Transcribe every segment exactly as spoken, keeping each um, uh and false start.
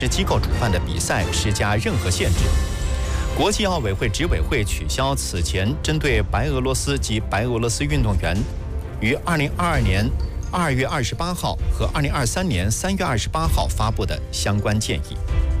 机构主办的比赛施加任何限制。国际奥委会执委会取消此前针对白俄罗斯及白俄罗斯运动员于二零二二年二月二十八号和二零二三年三月二十八号发布的相关建议。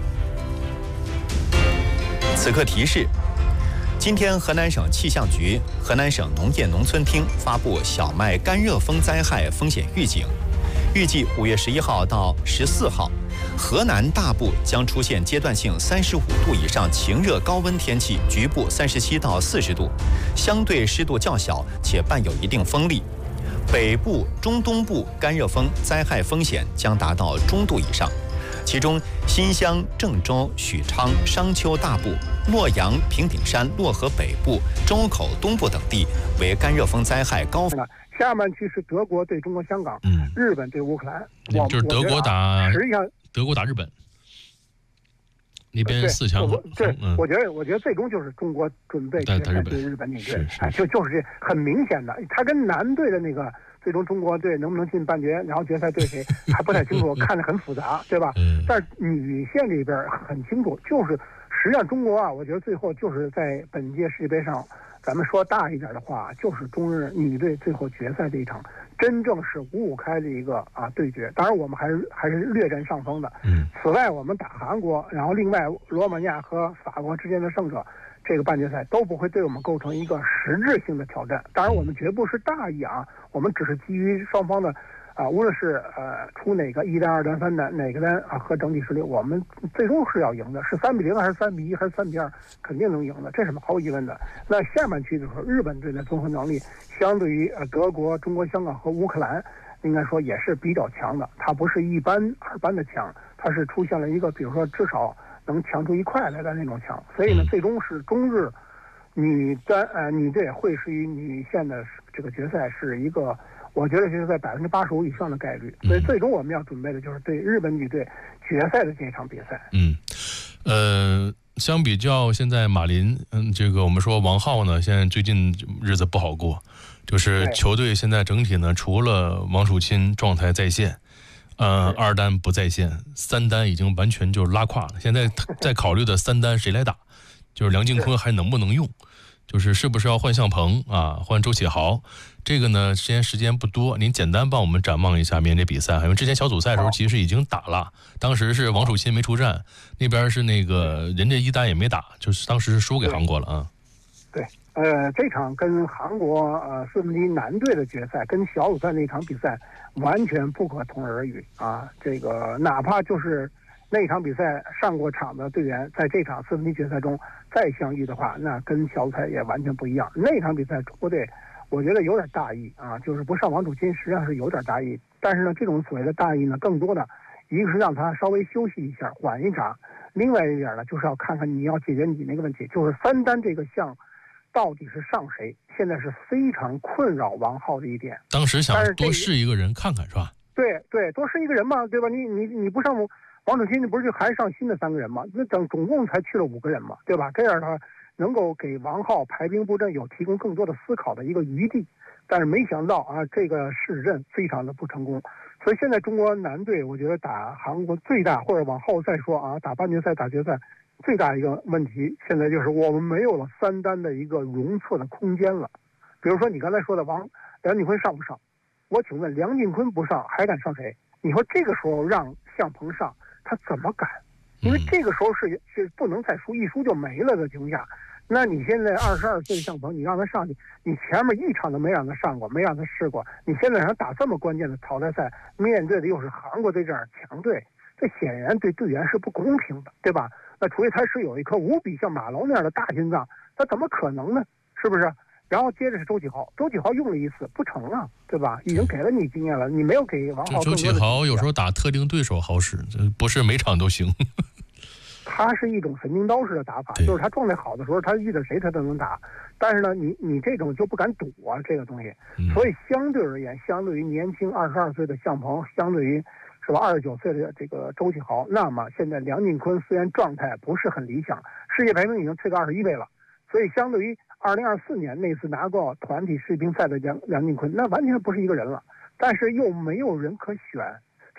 此刻提示：今天河南省气象局、河南省农业农村厅发布小麦干热风灾害风险预警，预计五月十一号到十四号，河南大部将出现阶段性三十五度以上晴热高温天气，局部三十七到四十度，相对湿度较小且伴有一定风力。北部、中东部干热风灾害风险将达到中度以上，其中新乡、郑州、许昌、商丘大部、洛阳、平顶山、漯河北部、周口东部等地为干热风灾害高。 下半区是德国对中国香港， 嗯， 日本对乌克兰， 我就是德国打， 实际上德国打日本，那边四强。 对， 嗯， 我觉得，我觉得最终就是中国准备决赛对日本那队，哎，就就是这很明显的，他跟南队的那个最终中国队能不能进半决，然后决赛对谁还不太清楚，看着很复杂，对吧？ 嗯。 但是女线这边很清楚，就是实际上中国啊，我觉得最后就是在本届世界杯上。咱们说大一点的话，就是中日女队最后决赛这一场，真正是五五开的一个啊对决。当然，我们还是还是略占上风的。 嗯。 此外，我们打韩国，然后另外罗马尼亚和法国之间的胜者，这个半决赛都不会对我们构成一个实质性的挑战。当然，我们绝不是大意啊，我们只是基于双方的。啊，无论是呃出哪个一单、二单、三单，哪个单啊和整体实力，我们最终是要赢的，是三比零还是三比一还是三比二，肯定能赢的，这是毫无疑问的。那下半区的时候，日本队的综合能力相对于呃德国、中国香港和乌克兰，应该说也是比较强的。它不是一般二般的强，它是出现了一个比如说至少能强出一块来的那种强。所以呢，最终是中日女单呃女队会是与女线的这个决赛是一个。我觉得就是在百分之八十五以上的概率，所以最终我们要准备的就是对日本女队决赛的这场比赛。 嗯，呃，相比较现在马林，嗯，这个我们说王皓呢，现在最近日子不好过，就是球队现在整体呢，除了王楚钦状态在线，呃，二单不在线，三单已经完全就拉胯了。现在在考虑的三单谁来打，就是梁靖昆还能不能用？就是是不是要换向鹏啊，换周启豪？这个呢，时间时间不多，您简单帮我们展望一下明天这比赛。因为之前小组赛的时候其实已经打了，当时是王楚钦没出战，那边是那个人家一单也没打，就是当时是输给韩国了啊。 对，呃，这场跟韩国呃四分之一男队的决赛，跟小组赛那场比赛完全不可同日而语啊。这个哪怕就是那场比赛上过场的队员，在这场四分之一决赛中再相遇的话，那跟小组赛也完全不一样。那场比赛中国队我觉得有点大意啊，就是不上王楚钦实际上是有点大意，但是呢，这种所谓的大意呢，更多的一个是让他稍微休息一下，缓一场；另外一点呢，就是要看看你要解决你那个问题，就是三单这个项到底是上谁，现在是非常困扰王皓的一点。 当时想多试一个人看看是吧？ 对对，多试一个人嘛，对吧？你你你不上王楚钦，你不是就还上新的三个人吗？那整总共才去了五个人嘛，对吧？这样的话能够给王皓排兵布阵有提供更多的思考的一个余地，但是没想到啊，这个试阵非常的不成功。所以现在中国男队，我觉得打韩国最大，或者往后再说啊，打半决赛、打决赛最大一个问题，现在就是我们没有了三单的一个容错的空间了。比如说你刚才说的王梁靖昆上不上？我请问梁靖昆不上还敢上谁？你说这个时候让向鹏上，他怎么敢？因为这个时候是是不能再输，一输就没了的情况下，那你现在二十二岁的向鹏，你让他上去，你前面一场都没让他上过，没让他试过，你现在让他打这么关键的淘汰赛，面对的又是韩国队这样强队，这显然对队员是不公平的，对吧？那除非他是有一颗无比像马龙那样的大心脏，他怎么可能呢？是不是？然后接着是周启豪，周启豪用了一次不成啊，对吧？已经给了你经验了，你没有给王皓。 周启豪有时候打特定对手好使，不是每场都行。 他是一种神经刀式的打法，就是他状态好的时候，他遇到谁他都能打。但是呢，你你这种就不敢赌啊，这个东西。所以相对而言，相对于年轻二十二岁的向鹏，相对于是吧二十九岁的这个周启豪，那么现在梁靖昆虽然状态不是很理想，世界排名已经退到二十一位了，所以相对于二零二四年那次拿过团体世乒赛的梁梁靖昆，那完全不是一个人了。但是又没有人可选，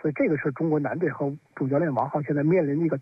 所以这个是中国男队和主教练王浩现在面临的一个